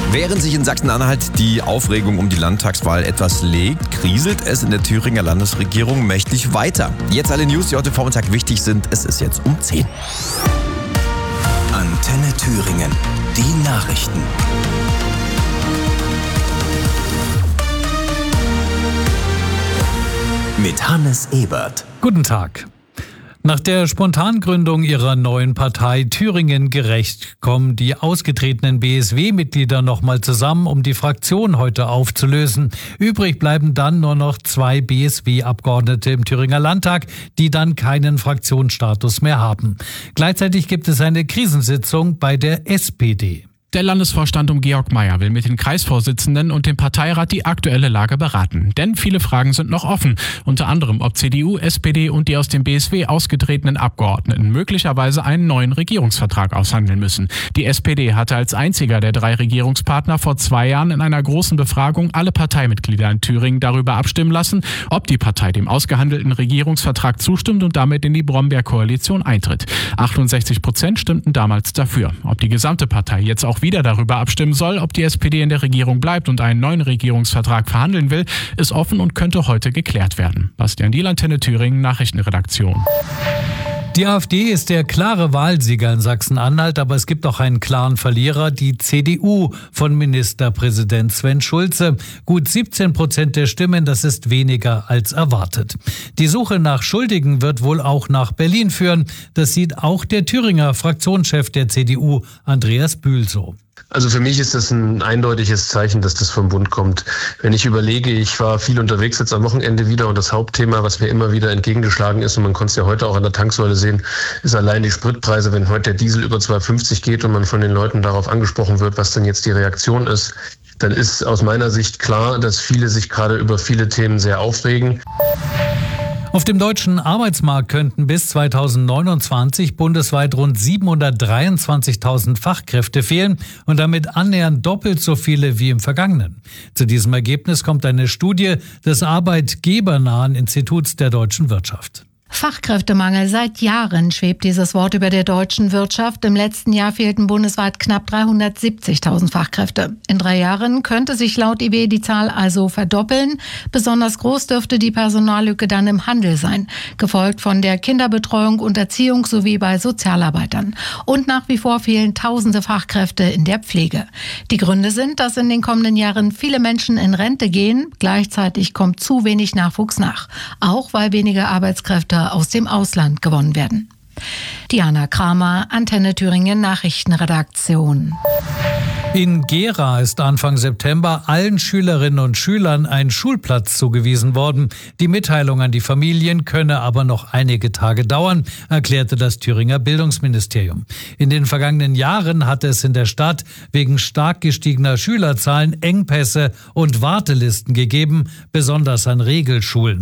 Während sich in Sachsen-Anhalt die Aufregung um die Landtagswahl etwas legt, kriselt es in der Thüringer Landesregierung mächtig weiter. Jetzt alle News, die heute Vormittag wichtig sind. Es ist jetzt um 10. Antenne Thüringen. Die Nachrichten. Mit Hannes Ebert. Guten Tag. Nach der Spontangründung ihrer neuen Partei Thüringen gerecht kommen die ausgetretenen BSW-Mitglieder nochmal zusammen, um die Fraktion heute aufzulösen. Übrig bleiben dann nur noch 2 BSW-Abgeordnete im Thüringer Landtag, die dann keinen Fraktionsstatus mehr haben. Gleichzeitig gibt es eine Krisensitzung bei der SPD. Der Landesvorstand um Georg Mayer will mit den Kreisvorsitzenden und dem Parteirat die aktuelle Lage beraten. Denn viele Fragen sind noch offen. Unter anderem, ob CDU, SPD und die aus dem BSW ausgetretenen Abgeordneten möglicherweise einen neuen Regierungsvertrag aushandeln müssen. Die SPD hatte als einziger der 3 Regierungspartner vor 2 Jahren in einer großen Befragung alle Parteimitglieder in Thüringen darüber abstimmen lassen, ob die Partei dem ausgehandelten Regierungsvertrag zustimmt und damit in die Brombeer-Koalition eintritt. 68% stimmten damals dafür. Ob die gesamte Partei jetzt auch wieder darüber abstimmen soll, ob die SPD in der Regierung bleibt und einen neuen Regierungsvertrag verhandeln will, ist offen und könnte heute geklärt werden. Bastian Diel, Antenne Thüringen, Nachrichtenredaktion. Die AfD ist der klare Wahlsieger in Sachsen-Anhalt, aber es gibt auch einen klaren Verlierer, die CDU von Ministerpräsident Sven Schulze. Gut 17% der Stimmen, das ist weniger als erwartet. Die Suche nach Schuldigen wird wohl auch nach Berlin führen. Das sieht auch der Thüringer Fraktionschef der CDU, Andreas Bühl, so. Also für mich ist das ein eindeutiges Zeichen, dass das vom Bund kommt. Wenn ich überlege, ich war viel unterwegs jetzt am Wochenende wieder und das Hauptthema, was mir immer wieder entgegengeschlagen ist, und man konnte es ja heute auch an der Tanksäule sehen, ist allein die Spritpreise. Wenn heute der Diesel über 2,50 geht und man von den Leuten darauf angesprochen wird, was denn jetzt die Reaktion ist, dann ist aus meiner Sicht klar, dass viele sich gerade über viele Themen sehr aufregen. Auf dem deutschen Arbeitsmarkt könnten bis 2029 bundesweit rund 723.000 Fachkräfte fehlen und damit annähernd doppelt so viele wie im vergangenen. Zu diesem Ergebnis kommt eine Studie des arbeitgebernahen Instituts der deutschen Wirtschaft. Fachkräftemangel. Seit Jahren schwebt dieses Wort über der deutschen Wirtschaft. Im letzten Jahr fehlten bundesweit knapp 370.000 Fachkräfte. In 3 Jahren könnte sich laut IW die Zahl also verdoppeln. Besonders groß dürfte die Personallücke dann im Handel sein, gefolgt von der Kinderbetreuung und Erziehung sowie bei Sozialarbeitern. Und nach wie vor fehlen tausende Fachkräfte in der Pflege. Die Gründe sind, dass in den kommenden Jahren viele Menschen in Rente gehen. Gleichzeitig kommt zu wenig Nachwuchs nach. Auch weil weniger Arbeitskräfte aus dem Ausland gewonnen werden. Diana Kramer, Antenne Thüringen Nachrichtenredaktion. In Gera ist Anfang September allen Schülerinnen und Schülern ein Schulplatz zugewiesen worden. Die Mitteilung an die Familien könne aber noch einige Tage dauern, erklärte das Thüringer Bildungsministerium. In den vergangenen Jahren hatte es in der Stadt wegen stark gestiegener Schülerzahlen Engpässe und Wartelisten gegeben, besonders an Regelschulen.